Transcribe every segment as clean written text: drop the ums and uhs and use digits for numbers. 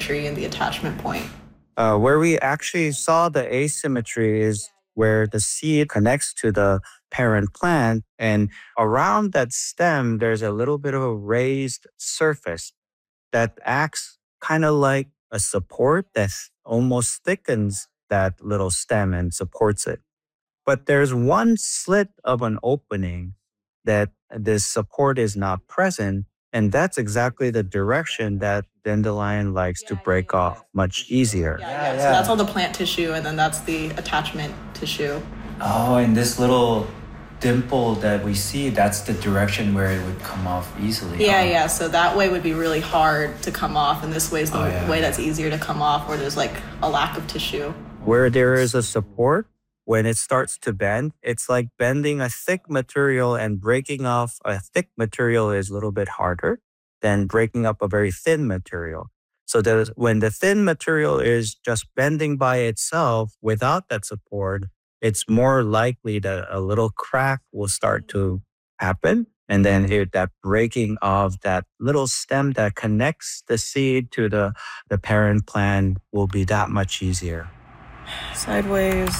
asymmetry in the attachment point? Where we actually saw the asymmetry is where the seed connects to the parent plant, and around that stem, there's a little bit of a raised surface that acts kind of like a support that almost thickens that little stem and supports it. But there's one slit of an opening that this support is not present. And that's exactly the direction that dandelion likes to break off much easier. Yeah. So that's all the plant tissue, and then that's the attachment tissue. Oh, and this little dimple that we see, that's the direction where it would come off easily. Yeah. So that way would be really hard to come off, and this way is the way that's easier to come off, where there's like a lack of tissue. Where there is a support, when it starts to bend, it's like bending a thick material, and breaking off a thick material is a little bit harder than breaking up a very thin material. So that when the thin material is just bending by itself without that support, it's more likely that a little crack will start to happen. And then that breaking of that little stem that connects the seed to the parent plant will be that much easier. Sideways,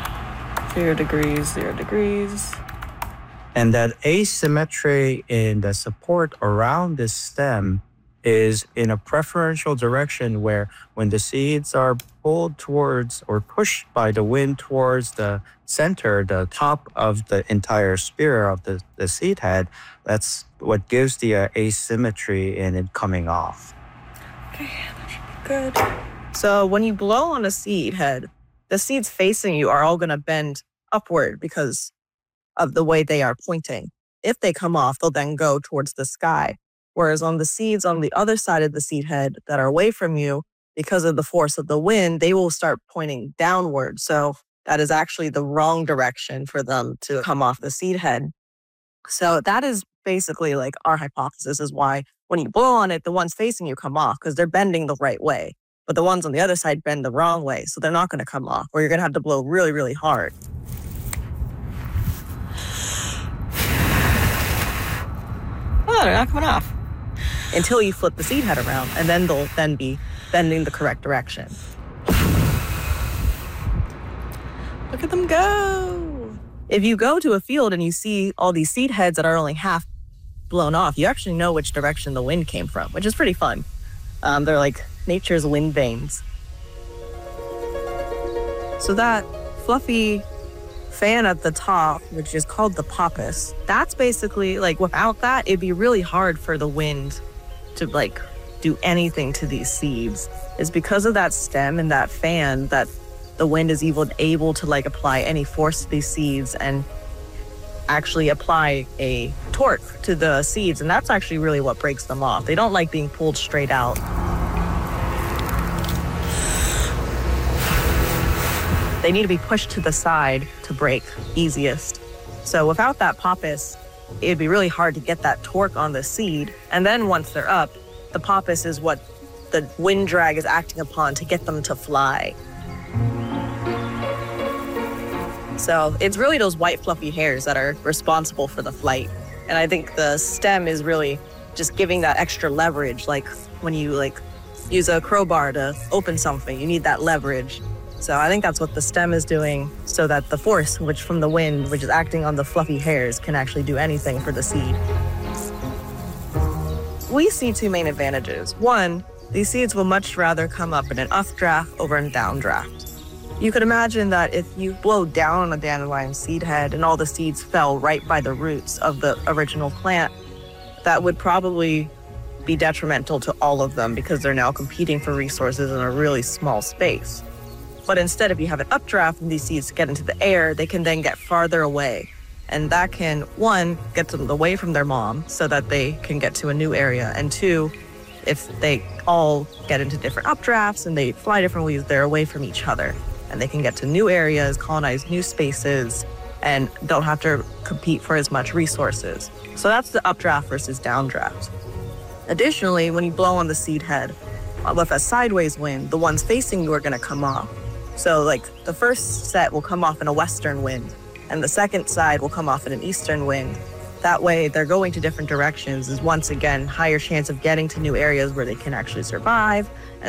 0 degrees, 0 degrees. And that asymmetry in the support around the stem is in a preferential direction, where when the seeds are pulled towards or pushed by the wind towards the center, the top of the entire sphere of the seed head, that's what gives the asymmetry in it coming off. Okay, that should be good. So when you blow on a seed head, the seeds facing you are all going to bend upward because of the way they are pointing. If they come off, they'll then go towards the sky. Whereas on the seeds on the other side of the seed head that are away from you, because of the force of the wind, they will start pointing downward. So that is actually the wrong direction for them to come off the seed head. So that is basically like our hypothesis is why when you blow on it, the ones facing you come off because they're bending the right way. But the ones on the other side bend the wrong way. So they're not going to come off, or you're going to have to blow really, really hard. Oh, they're not coming off until you flip the seed head around, and then they'll then be bending the correct direction. Look at them go. If you go to a field and you see all these seed heads that are only half blown off, you actually know which direction the wind came from, which is pretty fun. They're like nature's wind vanes. So that fluffy fan at the top, which is called the poppus, that's basically like, without that, it'd be really hard for the wind to like do anything to these seeds. It's because of that stem and that fan that the wind is able to like apply any force to these seeds and actually apply a torque to the seeds. And that's actually really what breaks them off. They don't like being pulled straight out. They need to be pushed to the side to break easiest. So without that poppus, it'd be really hard to get that torque on the seed. And then once they're up, the poppus is what the wind drag is acting upon to get them to fly. So it's really those white fluffy hairs that are responsible for the flight. And I think the stem is really just giving that extra leverage. Like when you like use a crowbar to open something, you need that leverage. So I think that's what the stem is doing, so that the force, which from the wind, which is acting on the fluffy hairs, can actually do anything for the seed. We see two main advantages. One, these seeds will much rather come up in an updraft over a downdraft. You could imagine that if you blow down on a dandelion seed head and all the seeds fell right by the roots of the original plant, that would probably be detrimental to all of them because they're now competing for resources in a really small space. But instead, if you have an updraft and these seeds get into the air, they can then get farther away. And that can, one, get them away from their mom so that they can get to a new area. And two, if they all get into different updrafts and they fly different ways, they're away from each other. And they can get to new areas, colonize new spaces, and don't have to compete for as much resources. So that's the updraft versus downdraft. Additionally, when you blow on the seed head with a sideways wind, the ones facing you are going to come off. So like the first set will come off in a western wind, and the second side will come off in an eastern wind. That way, they're going to different directions, is once again higher chance of getting to new areas where they can actually survive.